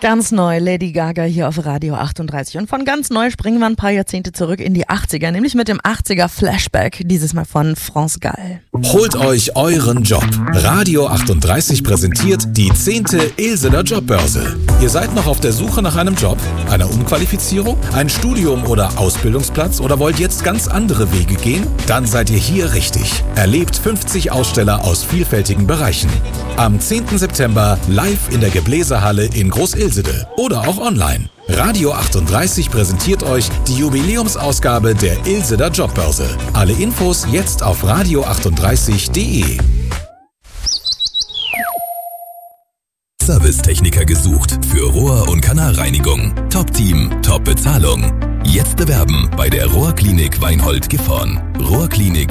Ganz neu, Lady Gaga hier auf Radio 38. Und von ganz neu springen wir ein paar Jahrzehnte zurück in die 80er, nämlich mit dem 80er Flashback, dieses Mal von France Gall. Holt euch euren Job. Radio 38 präsentiert die 10. Ilsener Jobbörse. Ihr seid noch auf der Suche nach einem Job, einer Umqualifizierung, ein Studium oder Ausbildungsplatz oder wollt jetzt ganz andere Wege gehen? Dann seid ihr hier richtig. Erlebt 50 Aussteller aus vielfältigen Bereichen. Am 10. September live in der Gebläsehalle in Groß-Ilsede oder auch online. Radio 38 präsentiert euch die Jubiläumsausgabe der Ilsener Jobbörse. Alle Infos jetzt auf radio38.de. Servicetechniker gesucht für Rohr- und Kanalreinigung. Top-Team, Top-Bezahlung. Jetzt bewerben bei der Rohrklinik Weinhold-Gifhorn. Rohrklinik